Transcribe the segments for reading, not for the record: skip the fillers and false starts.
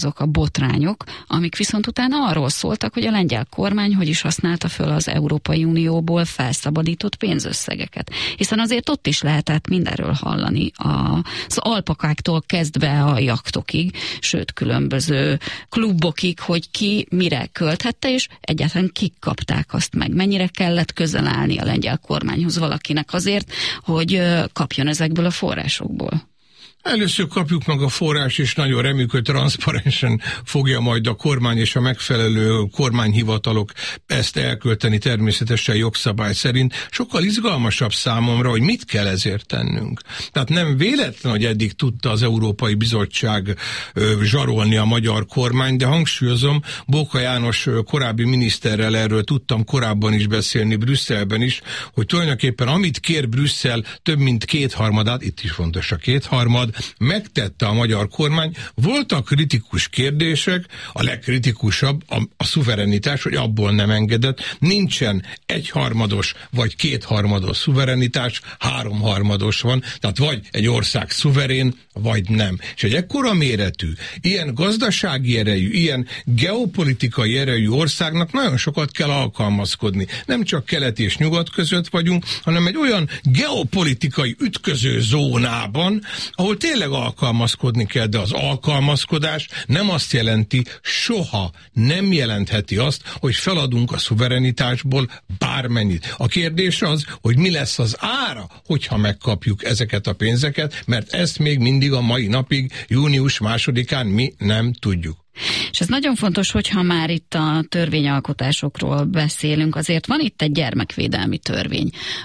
azok a botrányok, amik viszont utána arról szóltak, hogy a lengyel kormány hogy is használta föl az Európai Unióból felszabadított pénzösszegeket. Hiszen azért ott is lehetett mindenről hallani, az alpakáktól kezdve a jachtokig, sőt különböző klubokig, hogy ki mire költhette, és egyáltalán kik kapták azt meg. Mennyire kellett közel állni a lengyel kormányhoz valakinek azért, hogy kapjon ezekből a forrásokból. Először kapjuk meg a forrás, és nagyon reméljük, hogy transzparensen fogja majd a kormány és a megfelelő kormányhivatalok ezt elkölteni, természetesen jogszabály szerint. Sokkal izgalmasabb számomra, hogy mit kell ezért tennünk. Tehát nem véletlen, hogy eddig tudta az Európai Bizottság zsarolni a magyar kormány, de hangsúlyozom, Bóka János korábbi miniszterrel erről tudtam korábban is beszélni Brüsszelben is, hogy tulajdonképpen amit kér Brüsszel, több mint kétharmadát, itt is fontos a kétharmad, megtette a magyar kormány. Voltak kritikus kérdések, a legkritikusabb a szuverenitás, hogy abból nem engedett. Nincsen egyharmados vagy kétharmados szuverenitás, háromharmados van, tehát vagy egy ország szuverén, vagy nem. És egy ekkora méretű, ilyen gazdasági erejű, ilyen geopolitikai erejű országnak nagyon sokat kell alkalmazkodni. Nem csak kelet és nyugat között vagyunk, hanem egy olyan geopolitikai ütköző zónában, ahol tényleg alkalmazkodni kell, de az alkalmazkodás nem azt jelenti, soha nem jelentheti azt, hogy feladunk a szuverenitásból bármennyit. A kérdés az, hogy mi lesz az ára, hogyha megkapjuk ezeket a pénzeket, mert ezt még mindig a mai napig, június 2-án mi nem tudjuk. És ez nagyon fontos, hogyha már itt a törvényalkotásokról beszélünk, azért van itt egy gyermekvédelmi törvény,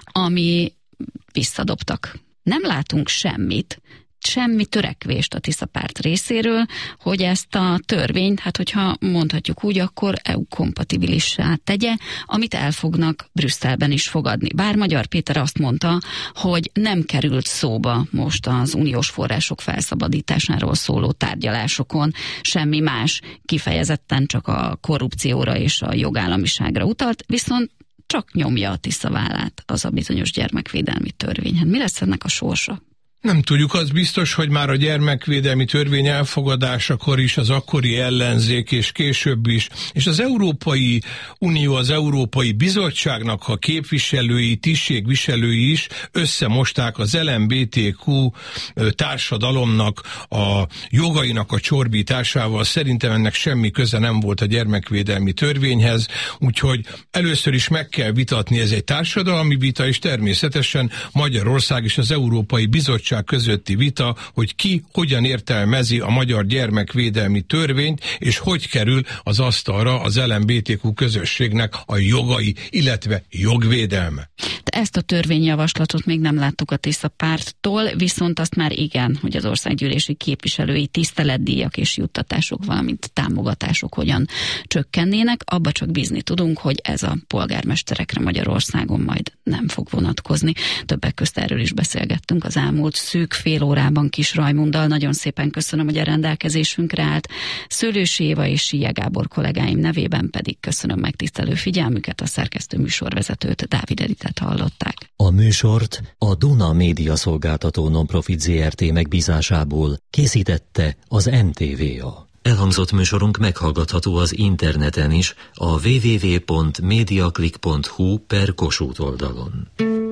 ami visszadobtak. Nem látunk semmit, semmi törekvést a Tisza párt részéről, hogy ezt a törvényt, hát hogyha mondhatjuk úgy, akkor EU-kompatibilissá tegye, amit el fognak Brüsszelben is fogadni. Bár Magyar Péter azt mondta, hogy nem került szóba most az uniós források felszabadításáról szóló tárgyalásokon semmi más, kifejezetten csak a korrupcióra és a jogállamiságra utalt, viszont csak nyomja a Tisza vállát az a bizonyos gyermekvédelmi törvény. Hát mi lesz ennek a sorsa? Nem tudjuk, az biztos, hogy már a gyermekvédelmi törvény elfogadásakor is az akkori ellenzék és később is, és az Európai Unió, az Európai Bizottságnak a képviselői, tisztségviselői is összemosták az LMBTQ társadalomnak a jogainak a csorbításával. Szerintem ennek semmi köze nem volt a gyermekvédelmi törvényhez, úgyhogy először is meg kell vitatni, ez egy társadalmi vita, és természetesen Magyarország és az Európai Bizottság közötti vita, hogy ki hogyan értelmezi a magyar gyermekvédelmi törvényt, és hogy kerül az asztalra az LMBTQ közösségnek a jogai, illetve jogvédelme. De ezt a törvényjavaslatot még nem láttuk a Tisza párttól, viszont azt már igen, hogy az országgyűlési képviselői tiszteletdíjak és juttatások, valamint támogatások hogyan csökkennének, abba csak bízni tudunk, hogy ez a polgármesterekre Magyarországon majd nem fog vonatkozni. Többek közt erről is beszélgettünk az elmúlt szűk fél órában Kis Rajmunddal. Nagyon szépen köszönöm, hogy a rendelkezésünkre állt. Szőlősi Éva és Síje Gábor kollégáim nevében pedig köszönöm megtisztelő figyelmüket, a szerkesztő műsorvezetőt, Dávid Editet hallották. A műsort a Duna Média Szolgáltató Nonprofit Zrt. Megbízásából készítette az MTVA. Elhangzott műsorunk meghallgatható az interneten is, a www.mediaclick.hu/Kossuth oldalon.